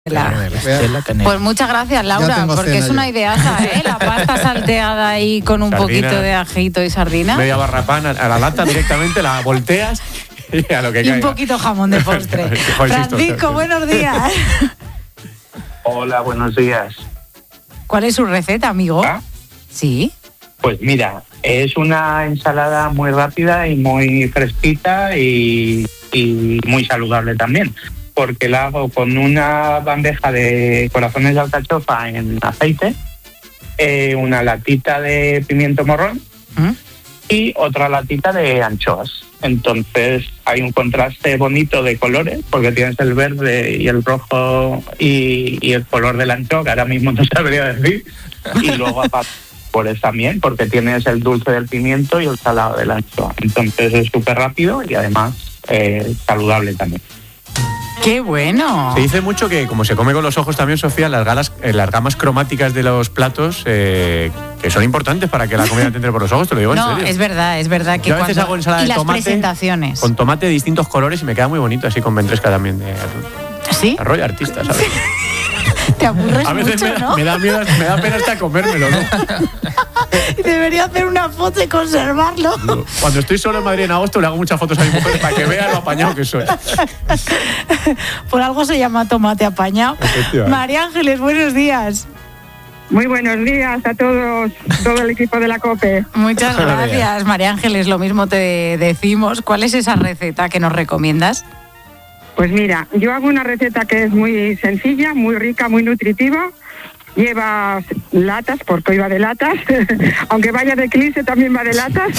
Pues muchas gracias, Laura, porque es una ideaza, la pasta salteada ahí con un poquito de ajito y sardina. Media barra pan a la lata directamente, la volteas y a lo que y caiga. Un poquito jamón de postre. Francisco, buenos días. Hola, buenos días. ¿Cuál es su receta, amigo? ¿Ah? Sí. Pues mira, es una ensalada muy rápida y muy fresquita y muy saludable también, porque la hago con una bandeja de corazones de alcachofa en aceite, una latita de pimiento morrón y otra latita de anchoas. Entonces hay un contraste bonito de colores, porque tienes el verde y el rojo y el color de la anchoa, que ahora mismo no sabría decir, y luego aparte también, porque tienes el dulce del pimiento y el salado de la anchoa. Entonces es súper rápido y además saludable también. ¡Qué bueno! Se dice mucho que, como se come con los ojos también, Sofía, las gamas cromáticas de los platos, que son importantes para que la comida te entre por los ojos, te lo digo en serio. No, es verdad que yo a veces hago ensalada de tomate, presentaciones. Con tomate de distintos colores y me queda muy bonito, así con ventresca también. ¿Sí? Arroyo artista, ¿sabes? Te aburres a veces mucho, ¿no? me da pena hasta comérmelo, ¿no? Debería hacer una foto y conservarlo. Cuando estoy solo en Madrid en agosto le hago muchas fotos a mi mujer para que vea lo apañado que soy. Por algo se llama tomate apañado. María Ángeles, buenos días. Muy buenos días a todos, todo el equipo de la COPE. Muchas gracias, María Ángeles, lo mismo te decimos. ¿Cuál es esa receta que nos recomiendas? Pues mira, yo hago una receta que es muy sencilla, muy rica, muy nutritiva. Lleva latas, porque hoy va de latas, aunque vaya de Eclipse también va de latas.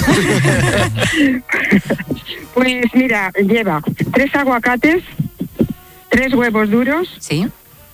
Pues mira, lleva 3 aguacates, 3 huevos duros, ¿sí?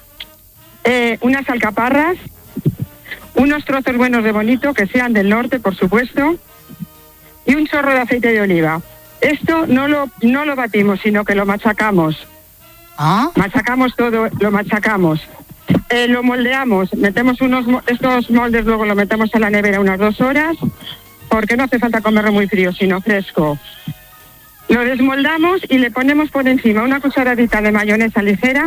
Unas alcaparras, unos trozos buenos de bonito, que sean del norte, por supuesto, y un chorro de aceite de oliva. Esto no lo batimos, sino que lo machacamos. ¿Ah? Machacamos todo, lo machacamos. Lo moldeamos, metemos estos moldes, luego lo metemos a la nevera unas 2 horas, porque no hace falta comerlo muy frío, sino fresco. Lo desmoldamos y le ponemos por encima una cucharadita de mayonesa ligera,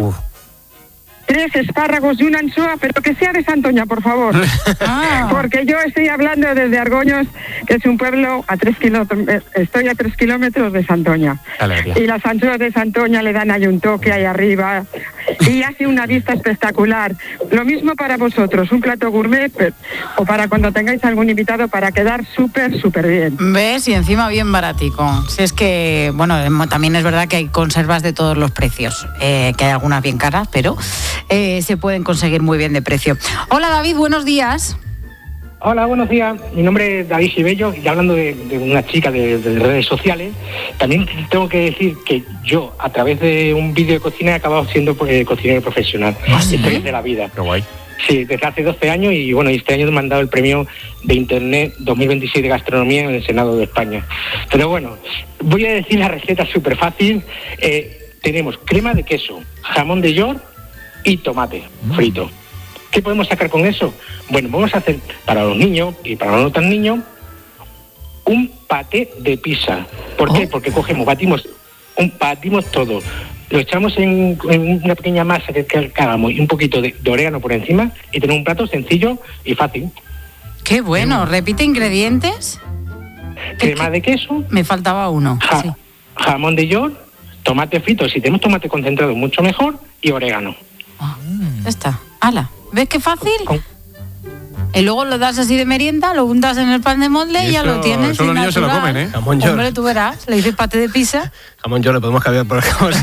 3 espárragos y una anchoa, pero que sea de Santoña, por favor. Porque yo estoy hablando desde Argoños, que es un pueblo a 3 kilómetros, estoy a 3 kilómetros de Santoña. Alegría. Y las anchoas de Santoña le dan ahí un toque ahí arriba y hace una vista espectacular. Lo mismo para vosotros, un plato gourmet o para cuando tengáis algún invitado, para quedar súper bien. ¿Ves? Y encima bien baratico. Si es que, bueno, también es verdad que hay conservas de todos los precios, que hay algunas bien caras, pero se pueden conseguir muy bien de precio. Hola David, buenos días. Hola, buenos días. Mi nombre es David Sibello y hablando de una chica de redes sociales, también tengo que decir que yo, a través de un vídeo de cocina, he acabado siendo cocinero profesional. ¿Sí? Historias de la vida. Qué guay. Sí, desde hace 12 años y bueno, este año me han dado el premio de Internet 2026 de Gastronomía en el Senado de España. Pero bueno, voy a decir la receta súper fácil. Tenemos crema de queso, jamón de york y tomate frito. ¿Qué podemos sacar con eso? Bueno, vamos a hacer para los niños y para los no tan niños un paté de pizza. ¿Por qué? Porque batimos todo, lo echamos en una pequeña masa que hagamos y un poquito de orégano por encima y tenemos un plato sencillo y fácil. Qué bueno, repite ingredientes. Crema de queso. Me faltaba uno. Sí. Jamón de york, tomate frito, si tenemos tomate concentrado mucho mejor, y orégano. Ya está, hala. ¿Ves qué fácil? Y luego lo das así de merienda, lo untas en el pan de molde y ya lo tienes. Eso los niños se lo comen, ¿eh? Jamón york. Hombre, tú verás, le dices paté de pizza. Jamón york, le podemos cambiar por ejemplo.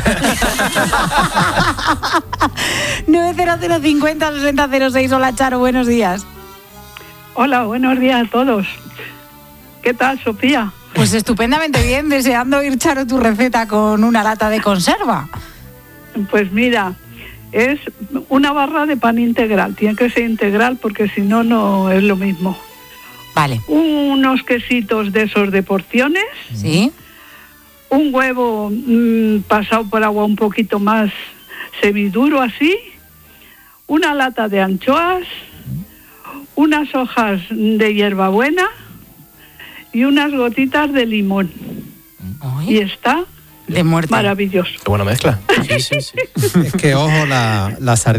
90050 6006. Hola Charo, buenos días. Hola, buenos días a todos. ¿Qué tal, Sofía? Pues estupendamente bien, deseando oír, Charo, tu receta con una lata de conserva. Pues mira, es una barra de pan integral. Tiene que ser integral porque si no, no es lo mismo. Vale. Unos quesitos de esos de porciones. Sí. Un huevo pasado por agua un poquito más semiduro así. Una lata de anchoas. Unas hojas de hierbabuena. Y unas gotitas de limón. Ay. Y está De muerte. Maravilloso. Qué buena mezcla. Sí. Es que, ojo, la sardina